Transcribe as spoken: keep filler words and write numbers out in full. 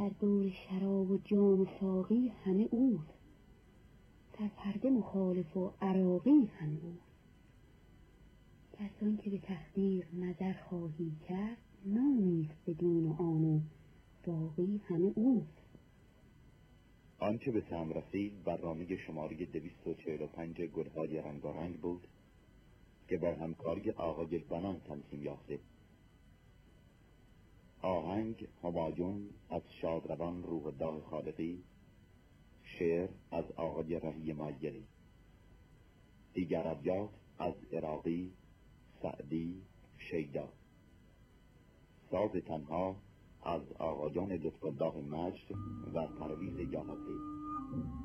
در دور شراب و جام و ساقی همه اوست، در پرده مخالف و عراقی همه اوست. پس آن که به تقدیر نظر خواهی کرد، نامیست به دین و آن و باقی همه اوست. آنچه به سهم رسید برنامه شماره دویست و چهل و پنج گلهای رنگارنگ بود که با همکاری آقای بنان تنظیم یافته. آهنگ همایون از شادروان روح الله خالقی، شعر از آقای رهی مایری، دیگر ابیات از عراقی، سعدی، شیدا. ساز تنها از آقایان لطف‌الله مجد و پرویز یاحقی.